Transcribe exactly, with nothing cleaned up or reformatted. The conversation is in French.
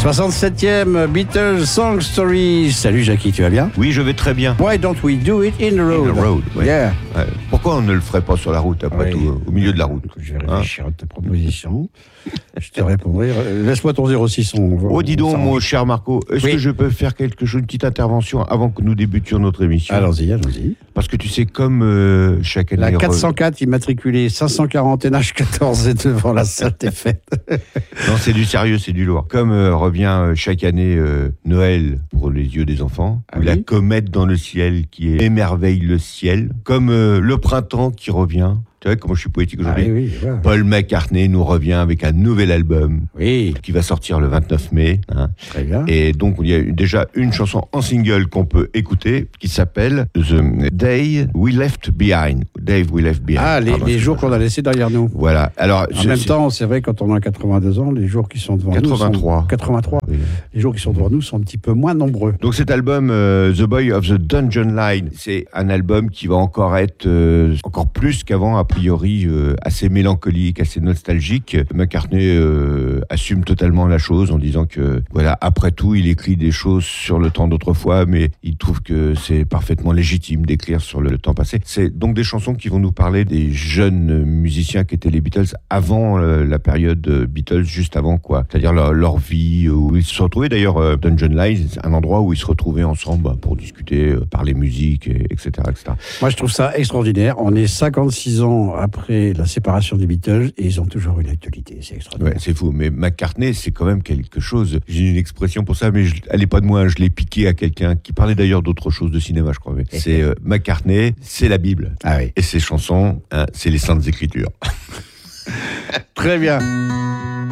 soixante-septième Beatles Song Story. Salut Jackie, tu vas bien? Oui, je vais très bien. Why don't we do it in the road? In the road, ouais. Yeah. Ouais. Pourquoi on ne le ferait pas sur la route, après Oui. tout, au milieu de la route? Je vais réfléchir hein? à ta proposition. Je te répondrai. Laisse-moi ton zéro six. On, oh, dis donc, on mon cher Marco, est-ce oui. que je peux faire quelque chose, une petite intervention avant que nous débutions notre émission? Allons-y, allons-y. Parce que tu sais, comme euh, chaque année... La quatre cent quatre, immatriculée cinq cent quarante N H quatorze est devant la salle des fêtes. Non, c'est du sérieux, c'est du lourd. Comme euh, revient euh, chaque année euh, Noël pour les yeux des enfants, ah, ou oui. la comète dans le ciel qui émerveille le ciel, comme euh, le printemps qui revient. Tu vois comment je suis poétique aujourd'hui. Ah, oui, oui, ouais. Paul McCartney nous revient avec un nouvel album oui. qui va sortir le vingt-neuf mai. Hein. Très bien. Et donc, il y a déjà une chanson en single qu'on peut écouter qui s'appelle The Day We Left Behind. Dave We Left Behind. Ah, les, Pardon, les jours qu'on a laissés derrière nous. Voilà. Alors, en même temps, c'est vrai, quand on a quatre-vingt-deux ans, les jours qui sont devant quatre-vingt-trois. nous sont... quatre-vingt-trois. Oui. Les jours qui sont devant nous sont un petit peu moins nombreux. Donc cet album, euh, The Boy of the Dungeon Line, c'est un album qui va encore être, euh, encore plus qu'avant, a priori, euh, assez mélancolique, assez nostalgique. McCartney euh, assume totalement la chose en disant que, voilà, après tout, il écrit des choses sur le temps d'autrefois, mais il trouve que c'est parfaitement légitime d'écrire sur le, le temps passé. C'est donc des chansons qui vont nous parler des jeunes musiciens qui étaient les Beatles avant euh, la période Beatles, juste avant quoi. C'est-à-dire leur, leur vie, où ils se sont retrouvés. D'ailleurs, euh, Dungeon Line, c'est un endroit où ils se retrouvaient ensemble bah, pour discuter, euh, parler musique, et, etc., et cetera. Moi, je trouve ça extraordinaire. On est cinquante-six ans après la séparation des Beatles et ils ont toujours une actualité. C'est extraordinaire. Ouais, c'est fou. Mais McCartney, c'est quand même quelque chose. J'ai une expression pour ça, mais je, elle n'est pas de moi. Je l'ai piqué à quelqu'un qui parlait d'ailleurs d'autre chose, de cinéma, je crois. Mais c'est euh, McCartney, c'est la Bible. Ah oui. Et ses chansons, hein, c'est les Saintes Écritures. Très bien.